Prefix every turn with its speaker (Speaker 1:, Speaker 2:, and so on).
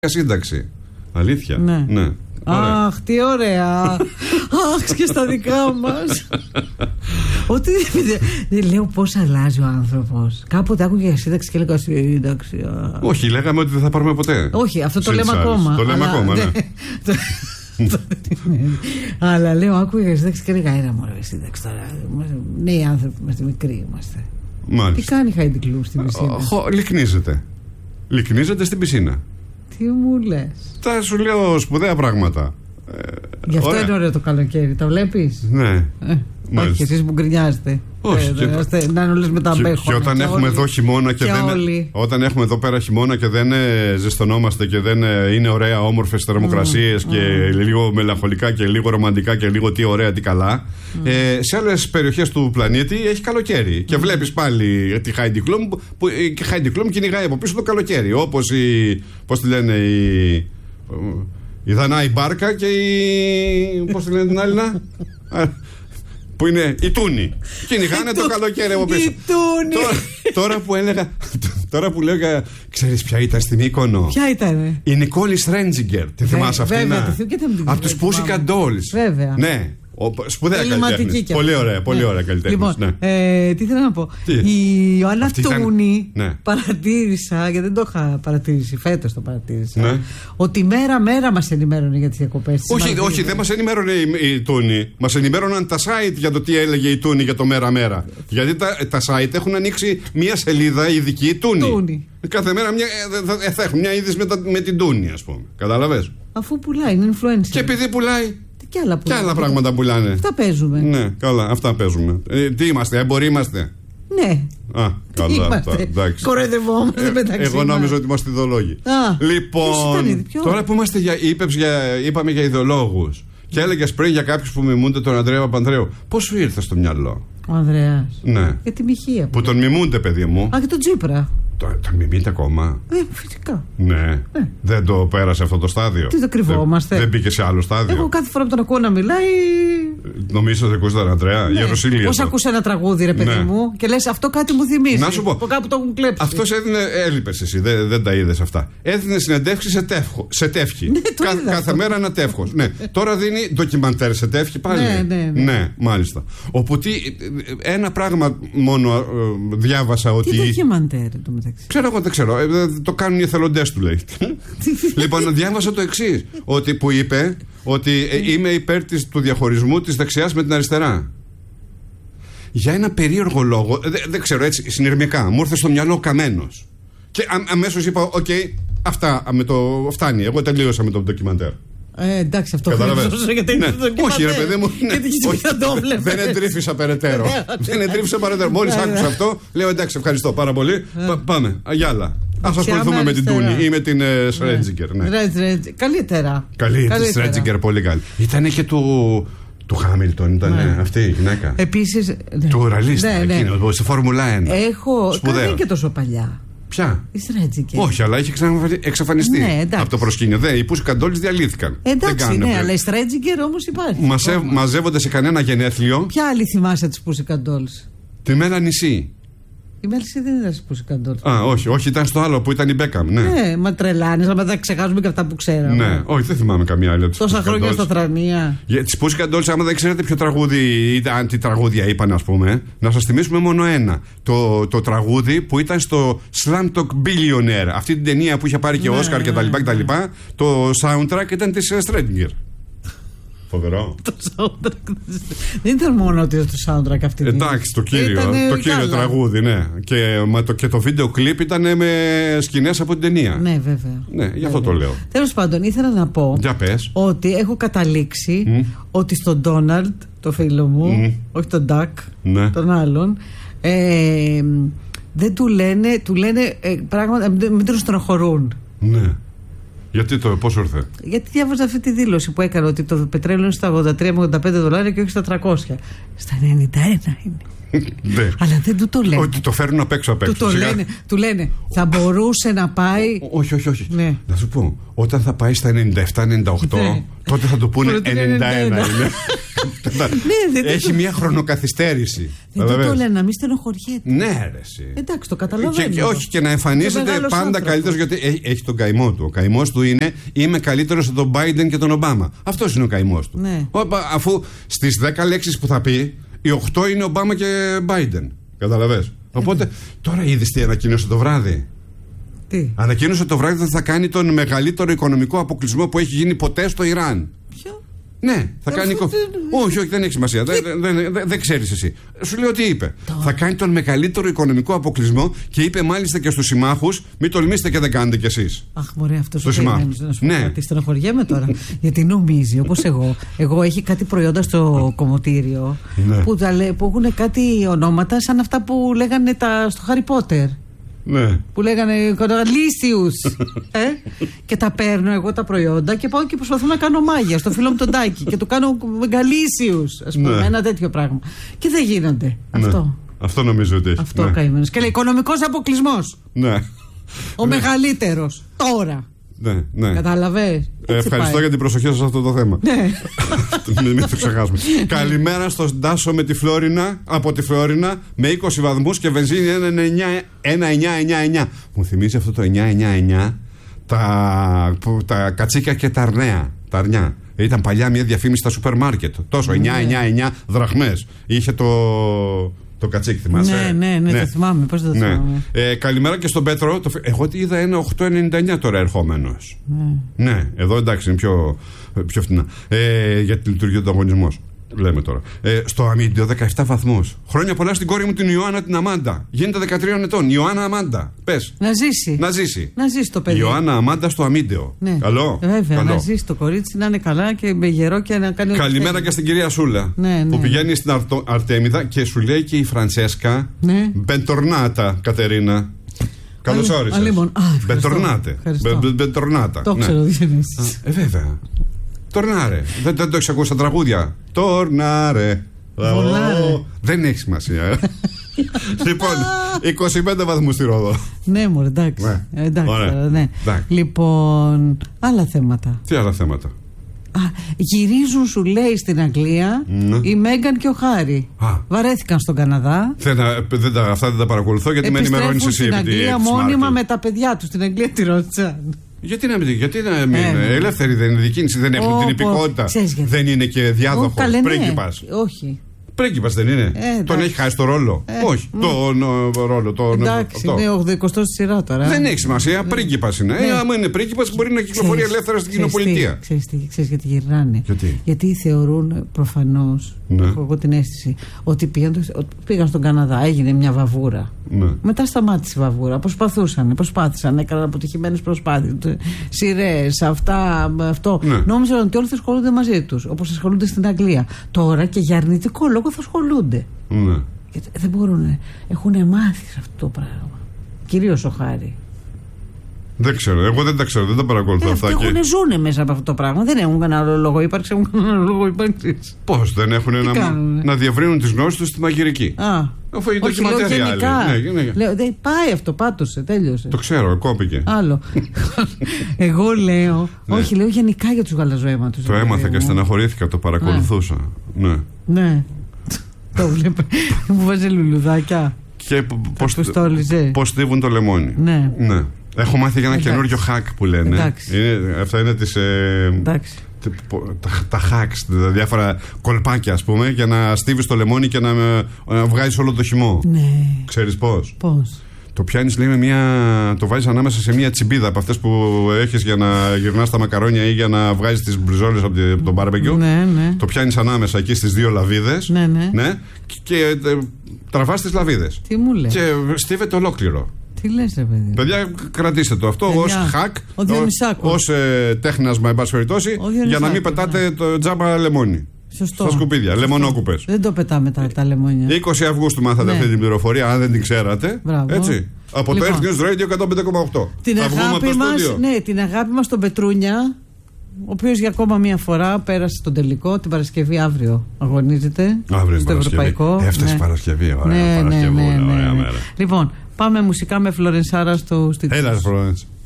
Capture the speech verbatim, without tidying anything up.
Speaker 1: σύνταξη. Αλήθεια.
Speaker 2: Ναι.
Speaker 1: Ναι.
Speaker 2: Αχ, τι ωραία. Αχ, και στα δικά μας. Ότι δεν λέω πώς αλλάζει ο άνθρωπος. Κάποτε άκουγε για σύνταξη και έλεγα σύνταξη.
Speaker 1: Όχι, λέγαμε ότι δεν θα πάρουμε ποτέ.
Speaker 2: Όχι, αυτό το λέμε ακόμα.
Speaker 1: Το λέμε ακόμα, ναι.
Speaker 2: Αλλά λέω, άκουγε για σύνταξη και έλεγα ένα μόνο σύνταξη τώρα. Νέοι άνθρωποι είμαστε, μικροί είμαστε. Τι κάνει η Heidi Klum στην πισίνα?
Speaker 1: Λυκνίζεται. Λυκνίζεται στην πισίνα.
Speaker 2: Τι μου λες?
Speaker 1: Τα σου λέω σπουδαία πράγματα.
Speaker 2: Γι' αυτό ωραία. Είναι ωραίο το καλοκαίρι, τα βλέπεις?
Speaker 1: Ναι.
Speaker 2: Ε, όχι και εσείς που γκρινιάζετε.
Speaker 1: Όχι.
Speaker 2: Ε, και, να είναι όλες με τα μπέχονα.
Speaker 1: Και όταν και έχουμε όλοι, εδώ χειμώνα και, και δεν. Όλοι. Όταν έχουμε εδώ πέρα χειμώνα και δεν ζεστονόμαστε και δεν είναι ωραία, όμορφες θερμοκρασίες mm, και mm. λίγο μελαγχολικά και λίγο ρομαντικά και λίγο τι ωραία, τι καλά. Mm. Ε, σε άλλες περιοχές του πλανήτη έχει καλοκαίρι. Mm. Και βλέπεις πάλι τη Heidi Klum που η Heidi Klum κυνηγάει από πίσω το καλοκαίρι. Όπως η. Πώς τη λένε, η. Η Δανάη Μπάρκα και η. Πώς τη λένε την άλλη να. Που είναι η Τούνη. Κυνηγάνε το καλοκαίρι από πίσω.
Speaker 2: Η Τούνη.
Speaker 1: Τώρα, τώρα που έλεγα. Τώρα που λέγα. Ξέρεις ποια ήταν στην Μύκονο?
Speaker 2: Ποια ήταν?
Speaker 1: Η Νικόλη Στρέντζιγκερ. Τη θυμάσαι αυτή?
Speaker 2: Βέβαια.
Speaker 1: Από τους Pussycat Dolls.
Speaker 2: Βέβαια.
Speaker 1: Ναι. Σπουδαία καλλιτέχνη. Πολύ ωραία, πολύ ωραία καλλιτέχνη.
Speaker 2: Λοιπόν, ναι. ε, τι θέλω να πω. Τι? Η Ιωάννα Τούνη ήταν... ναι. παρατήρησα, γιατί δεν το είχα παρατηρήσει, φέτος το παρατήρησα, ναι. ότι μέρα-μέρα μας ενημέρωνε για τις διακοπές.
Speaker 1: Όχι, όχι, δεν μας ενημέρωνε η, η Τούνη. Μας ενημέρωναν τα site για το τι έλεγε η Τούνη για το μέρα-μέρα. Γιατί τα, τα site έχουν ανοίξει μία σελίδα ειδική Τούνη. Τούνη. Κάθε μέρα μια, θα, θα έχουν μια είδηση με, με την Τούνη, ας πούμε. Κατάλαβες?
Speaker 2: Αφού πουλάει, είναι influencer.
Speaker 1: Και επειδή πουλάει.
Speaker 2: Και άλλα,
Speaker 1: και άλλα πράγματα πουλάνε.
Speaker 2: Αυτά παίζουμε.
Speaker 1: Ναι, καλά, αυτά παίζουμε. Ε, τι είμαστε, έμποροι είμαστε?
Speaker 2: Ναι.
Speaker 1: Α, καλά, αυτά, εντάξει.
Speaker 2: Κοροϊδευόμαστε ε, μεταξύ.
Speaker 1: Εγώ νόμιζα ότι είμαστε ιδεολόγοι. Α, λοιπόν, ήταν, τώρα που είμαστε για, είπες, για, είπαμε για ιδεολόγους και έλεγες πριν για κάποιους που μιμούνται τον Ανδρέα Παπανδρέου. Πώς σου ήρθε στο μυαλό?
Speaker 2: Ο Ανδρέας.
Speaker 1: Ναι.
Speaker 2: Για τη Μιχία.
Speaker 1: Που τον μιμούνται, παιδί μου.
Speaker 2: Α, και τον Τσίπρα.
Speaker 1: Τον μιμείται ακόμα?
Speaker 2: Ε, φυσικά.
Speaker 1: Ναι. ναι. Δεν το πέρασε αυτό το στάδιο?
Speaker 2: Τι το κρυβόμαστε?
Speaker 1: Δεν, δεν μπήκε σε άλλο στάδιο?
Speaker 2: Εγώ κάθε φορά που τον ακούω να μιλάει.
Speaker 1: Νομίζω ότι ακούς τον Ανδρέα? Ναι. Ιεροσήλια.
Speaker 2: Πώς ακούς ένα τραγούδι, ρε παιδί ναι. μου, και λες αυτό κάτι μου θυμίζει.
Speaker 1: Να σου πω.
Speaker 2: Από κάπου το έχουν κλέψει.
Speaker 1: Αυτός έδινε. Έλειπες εσύ, δεν, δεν τα είδες αυτά. Έδινε συνεντεύξεις σε, τεύχο, σε τεύχη.
Speaker 2: Ναι,
Speaker 1: Κα, κάθε αυτό. Μέρα ένα τεύχος. Ναι. Τώρα δίνει ντοκιμαντέρ σε τεύχη πάλι.
Speaker 2: Ναι, ναι, ναι.
Speaker 1: ναι μάλιστα. Οπότε ένα πράγμα μόνο ε, διάβασα ότι.
Speaker 2: Τι ντοκιμαντέρ το μεταξύ?
Speaker 1: Ξέρω εγώ, δεν ξέρω. Το κάνουν οι εθελοντές του, λέει. Λοιπόν, διάβασα το εξής. Ότι που είπε ότι ε, είμαι υπέρ της, του διαχωρισμού της δεξιάς με την αριστερά. Για ένα περίεργο λόγο, δεν, δεν ξέρω, έτσι συνειρμικά, μου ήρθε στο μυαλό Καμένος. Και α, αμέσως είπα, οκ, okay, αυτά με το, φτάνει. Εγώ τελείωσα με το ντοκιμαντέρ.
Speaker 2: Ε, εντάξει, αυτό χρειάζομαι γιατί
Speaker 1: ναι. Όχι, ρε παιδί μου, ναι. Όχι, δεν εντρίφησα περαιτέρω. Δεν εντρίφησα περαιτέρω. Μόλις άκουσα αυτό, λέω εντάξει, ευχαριστώ πάρα πολύ. Πάμε, αγιάλα. Ας ασχοληθούμε με την Τούνη ή με την Στρέντζιγκερ.
Speaker 2: Καλύτερα.
Speaker 1: Καλή, τη Στρέντζιγκερ, πολύ καλή. Ήτανε και του. Του Χάμιλτον ήταν ναι. αυτή η γυναίκα.
Speaker 2: Επίσης. Ναι.
Speaker 1: Του ραλίστα, ναι, ναι. εκείνο, στη Φόρμουλα ένα.
Speaker 2: Έχω. Δεν είναι και τόσο παλιά.
Speaker 1: Ποια?
Speaker 2: Η Στρέντζιγκερ.
Speaker 1: Όχι, αλλά είχε εξαφανιστεί
Speaker 2: ναι,
Speaker 1: από το προσκήνιο. Δεν, οι Pussycat Dolls διαλύθηκαν.
Speaker 2: Εντάξει, ναι, αλλά η Στρέντζιγκερ όμως υπάρχει.
Speaker 1: Μαζε, μαζεύονται σε κανένα γενέθλιο.
Speaker 2: Ποια άλλη θυμάσαι τις Pussycat Dolls?
Speaker 1: Τη Μέλανη.
Speaker 2: Η Μέλισι δεν ήταν στις Pussycat Dolls.
Speaker 1: Α, όχι, όχι, ήταν στο άλλο που ήταν η Μπέκαμ. Ναι,
Speaker 2: ναι μα τρελάνες, αλλά δεν ξεχάσουμε και αυτά που ξέραμε.
Speaker 1: Ναι, όχι, δεν θυμάμαι καμία άλλη.
Speaker 2: Τόσα χρόνια στα θρανία.
Speaker 1: Για τις Pussycat Dolls, άμα δεν ξέρετε ποιο τραγούδι ήταν, τι τραγούδια είπαν, ας πούμε, να σας θυμίσουμε μόνο ένα. Το, το τραγούδι που ήταν στο Slumdog Billionaire. Αυτή την ταινία που είχε πάρει και Όσκαρ κτλ. Το soundtrack ήταν της Στρέντζιγκερ. Φοβερό.
Speaker 2: Το soundtrack. Δεν ήταν μόνο ότι το soundtrack αυτή.
Speaker 1: Εντάξει, το κύριο, το κύριο τραγούδι, ναι. Και, μα, το, και το βίντεο κλιπ ήταν με σκηνές από την ταινία.
Speaker 2: Ναι, βέβαια.
Speaker 1: Ναι, γι' αυτό
Speaker 2: βέβαια.
Speaker 1: το λέω.
Speaker 2: Τέλος πάντων, ήθελα να πω
Speaker 1: για πες.
Speaker 2: ότι έχω καταλήξει mm. ότι στον Ντόναλντ, το φίλο μου, mm. όχι τον Ντακ, ναι. τον άλλον, ε, δεν του λένε, του λένε ε, πράγματα, μην τον στενοχωρούν.
Speaker 1: Ναι. Γιατί το, πώς ήρθε?
Speaker 2: Γιατί διάβαζα αυτή τη δήλωση που έκανε ότι το πετρέλαιο είναι στα ογδόντα τρία με ογδόντα πέντε δολάρια και όχι στα τριακόσια. Στα ενενήντα ένα είναι. Αλλά δεν του το λένε.
Speaker 1: Ότι το φέρνουν απ' έξω απ' έξω.
Speaker 2: Του, το λένε, του λένε, θα μπορούσε να πάει.
Speaker 1: Όχι, όχι, όχι.
Speaker 2: Ναι.
Speaker 1: Να σου πω, όταν θα πάει στα ενενήντα επτά ενενήντα οκτώ, ναι. τότε θα του πούνε ενενήντα ένα είναι. Έχει μια χρονοκαθυστέρηση.
Speaker 2: Δεν το λένε, να μην στενοχωριέται.
Speaker 1: Ναι, ρε, εσύ.
Speaker 2: Εντάξει, το καταλαβαίνω.
Speaker 1: Και, και, όχι, και να εμφανίζεται και πάντα καλύτερο, γιατί έχει, έχει τον καημό του. Ο καημός του είναι είμαι καλύτερος από τον Biden και τον Ομπάμα. Αυτός είναι ο καημός του.
Speaker 2: Ναι.
Speaker 1: Αφού στις δέκα λέξεις που θα πει, οι οκτώ είναι Ομπάμα και Biden. Καταλαβες. Οπότε τώρα είδες τι ανακοίνωσε το βράδυ.
Speaker 2: Τι?
Speaker 1: Ανακοίνωσε το βράδυ ότι θα κάνει τον μεγαλύτερο οικονομικό αποκλεισμό που έχει γίνει ποτέ στο Ιράν.
Speaker 2: Ποιο?
Speaker 1: Ναι, θα κάνει. Κο... όχι, όχι, δεν έχει σημασία. Δεν, δεν, δεν, δεν ξέρεις εσύ. Σου λέω τι είπε.
Speaker 2: Το...
Speaker 1: θα κάνει τον μεγαλύτερο οικονομικό αποκλεισμό και είπε μάλιστα και στους συμμάχους: μην τολμήσετε και δεν κάνετε κι εσείς.
Speaker 2: Αχ, μωρέ, αυτός ο
Speaker 1: συμμάχος.
Speaker 2: Να σου πω ναι. Ότι στενοχωριέμαι τώρα. Γιατί νομίζει, όπως εγώ, εγώ έχει κάτι προϊόντα στο κομμωτήριο ναι. που, που έχουν κάτι ονόματα σαν αυτά που λέγανε τα, στο Harry Potter.
Speaker 1: Ναι.
Speaker 2: Που λέγανε Γαλήσιους ε? Και τα παίρνω εγώ τα προϊόντα και πάω και προσπαθώ να κάνω μάγια στο φίλο μου τον Τάκη και το κάνω Γαλήσιους, ας πούμε, ναι. ένα τέτοιο πράγμα. Και δεν γίνονται. Ναι. Αυτό.
Speaker 1: Αυτό νομίζω ότι έχει.
Speaker 2: Αυτό
Speaker 1: ναι.
Speaker 2: καημένος. Και λέει οικονομικός αποκλεισμός.
Speaker 1: Ναι.
Speaker 2: Ο ναι. μεγαλύτερος. Τώρα.
Speaker 1: Ναι, ναι.
Speaker 2: Καταλαβες.
Speaker 1: Ε, ευχαριστώ πάει. για την προσοχή σας σε αυτό το θέμα.
Speaker 2: Ναι.
Speaker 1: Μην το ξεχάσουμε. Καλημέρα στον Τάσο με τη Φλόρινα, από τη Φλόρινα, με είκοσι βαθμούς και βενζίνη ένα εννιά εννιά εννιά. Μου θυμίζει αυτό το εννιά εννιά εννιά τα, τα κατσίκια και τα αρνέα. Τα αρνιά. Ήταν παλιά μια διαφήμιση στα σούπερ μάρκετ. Τόσο, εννιά εννιά εννιά δραχμές. Είχε το... Το κατσίκι, θυμάσαι.
Speaker 2: Ναι, ναι, ναι, ναι. Το θυμάμαι. Πώς δεν το θυμάμαι.
Speaker 1: Ναι. Ε, καλημέρα και στον Πέτρο. Το... Εγώ τι είδα ένα οκτώ ενενήντα εννιά τώρα ερχόμενος. Ναι. ναι, εδώ εντάξει είναι πιο, πιο φτηνά. Ε, για τη λειτουργία του ανταγωνισμού. Λέμε τώρα. Ε, στο Αμίντιο δεκαεπτά βαθμούς. Χρόνια πολλά στην κόρη μου την Ιωάννα την Αμάντα. Γίνεται δεκατρία ετών. Ιωάννα Αμάντα. Πες.
Speaker 2: Να ζήσει.
Speaker 1: Να ζήσει.
Speaker 2: Να ζήσει το παιδί.
Speaker 1: Ιωάννα Αμάντα στο Αμίντιο.
Speaker 2: Ναι.
Speaker 1: Καλό.
Speaker 2: Βέβαια,
Speaker 1: Καλό.
Speaker 2: να ζήσει το κορίτσι, να είναι καλά και με γερό και να κάνει.
Speaker 1: Καλημέρα και στην κυρία Σούλα.
Speaker 2: Ναι, ναι.
Speaker 1: Που πηγαίνει στην Αρτο... Αρτέμιδα και σου λέει και η Φραντσέσκα.
Speaker 2: Ναι.
Speaker 1: Μπεντορνάτα, Κατερίνα. Καλώς όρισες. Μπεντορνάτε. Μπεντορνάτα.
Speaker 2: Το ξέρω, δεν
Speaker 1: Ε, βέβαια. Τορνάρε. Δεν, δεν το έχεις ακούσει στα τραγούδια. Τορνάρε.
Speaker 2: Βολάρε.
Speaker 1: Δεν έχει σημασία. Λοιπόν, είκοσι πέντε βαθμούς στη Ρόδο.
Speaker 2: Ναι, μωρέ, εντάξει.
Speaker 1: Ναι.
Speaker 2: εντάξει, ναι. εντάξει. Λοιπόν, άλλα θέματα.
Speaker 1: Τι άλλα θέματα?
Speaker 2: Α, γυρίζουν, σου λέει, στην Αγγλία mm. η Μέγκαν και ο Χάρι. Α. Βαρέθηκαν στον Καναδά.
Speaker 1: Δεν, δεν, αυτά δεν τα παρακολουθώ γιατί με ενημερώνεις εσύ.
Speaker 2: Στην Αγγλία μόνιμα με τα παιδιά του. Στην Αγγλία τη ρώτησαν.
Speaker 1: Γιατί να μην, γιατί να μην ε, ελεύθερη δεν είναι διακίνηση, δεν έχουν την υπηκότητα. Δεν είναι και διάδοχος, πρίγκιπας.
Speaker 2: Όχι.
Speaker 1: Πρίγκιπας δεν είναι. Ε, τον έχει χάσει το ρόλο. Ε, όχι. Ναι. Τον ο, ρόλο. Τον,
Speaker 2: εντάξει, αυτό. Είναι ογδοηκοστό στη σειρά τώρα.
Speaker 1: Δεν έχει σημασία. Πρίγκιπας είναι. Ναι. Ε, άμα είναι πρίγκιπας μπορεί να κυκλοφορεί ξέρεις, ελεύθερα στην κοινοπολιτεία.
Speaker 2: Ξέρεις γιατί γυρνάνε.
Speaker 1: Γιατί,
Speaker 2: γιατί θεωρούν προφανώς, ναι. έχω εγώ την αίσθηση, ότι πήγαν, πήγαν στον Καναδά, έγινε μια βαβούρα. Ναι. Μετά σταμάτησε η βαβούρα. Προσπαθούσαν, προσπάθησαν, έκαναν αποτυχημένες προσπάθειες. Σειρές, αυτά, αυτό. Ναι. Νόμιζαν ότι όλοι θα ασχολούνται μαζί τους, όπως ασχολούνται στην Αγγλία. Τώρα και για αρνητικό λόγο θα ασχολούνται.
Speaker 1: Ναι.
Speaker 2: Γιατί δεν μπορούν, έχουν μάθει σε αυτό το πράγμα. Κυρίως ο Χάρη.
Speaker 1: Δεν ξέρω, εγώ δεν τα ξέρω, δεν τα παρακολουθώ
Speaker 2: ε,
Speaker 1: αυτά.
Speaker 2: Και έχουν ζούνε μέσα από αυτό το πράγμα. Δεν έχουν κανένα άλλο λόγο ύπαρξη, έχουν κανένα άλλο λόγο ύπαρξη.
Speaker 1: Πώς δεν έχουν να, να διευρύνουν τις γνώσεις τους στη μαγειρική.
Speaker 2: Α,
Speaker 1: αφού είναι το
Speaker 2: ναι, ναι. Λέω, δεν πάει αυτό, πάτωσε, τέλειωσε.
Speaker 1: Το ξέρω, κόπηκε.
Speaker 2: Άλλο. Εγώ λέω, ναι. όχι, λέω γενικά για τους γαλαζοαίματους.
Speaker 1: Το έμαθα και στεναχωρήθηκα, το παρακολουθούσα. Ναι.
Speaker 2: Ναι. Το βλέπω. Μου βάζει λουλουδάκια.
Speaker 1: Και πώς στίβουν το λεμόνι.
Speaker 2: Ναι.
Speaker 1: Ναι. Έχω μάθει για ένα εντάξει. καινούριο hack που λένε. Είναι, αυτά είναι τις, ε, τα, τα hacks, τα διάφορα κολπάκια, ας πούμε, για να στίβεις το λεμόνι και να, να βγάζεις όλο το χυμό.
Speaker 2: Ναι.
Speaker 1: Ξέρεις πώς?
Speaker 2: Πώς?
Speaker 1: Το πιάνεις, λέει, με μια, το βάζεις ανάμεσα σε μια τσιμπίδα από αυτές που έχεις για να γυρνάς τα μακαρόνια ή για να βγάζεις τις μπριζόλες από τον μπάρμπεκιου.
Speaker 2: Ναι, ναι.
Speaker 1: Το πιάνεις ανάμεσα εκεί στις δύο λαβίδες.
Speaker 2: Ναι, ναι.
Speaker 1: Ναι, και, και τραβάς τις λαβίδες.
Speaker 2: Τι μου λες?
Speaker 1: Και στίβεται ολόκληρο.
Speaker 2: Τι λες, ρε παιδί?
Speaker 1: Παιδιά, κρατήστε το αυτό ως hack, ως ε, τέχνασμα, εν πάση περιπτώσει, για να μην πετάτε ναι. το τζάμπα λεμόνι.
Speaker 2: Σωστό.
Speaker 1: Στα σκουπίδια, λεμονόκουπες.
Speaker 2: Δεν το πετάμε τα, τα λεμόνια.
Speaker 1: είκοσι Αυγούστου μάθατε ναι. αυτή την πληροφορία, αν δεν την ξέρατε.
Speaker 2: Μπράβο.
Speaker 1: Έτσι. Από λοιπόν, το Earth News Radio εκατόν πέντε κόμμα οκτώ.
Speaker 2: Την αγάπη μας, ναι, την αγάπη μας τον Πετρούνια, ο οποίος για ακόμα μία φορά πέρασε στον τελικό. Την Παρασκευή αύριο αγωνίζεται.
Speaker 1: Αύριο
Speaker 2: στο Ευρωπαϊκό.
Speaker 1: Έφτασε
Speaker 2: ναι.
Speaker 1: Παρασκευή, ωραία,
Speaker 2: ναι,
Speaker 1: Παρασκευή,
Speaker 2: ναι, ναι, ναι,
Speaker 1: ωραία
Speaker 2: ναι.
Speaker 1: μέρα.
Speaker 2: Λοιπόν, πάμε μουσικά με Φλωρενσάρα στο στήθος.
Speaker 1: Έλα, Φλωρενσάρα.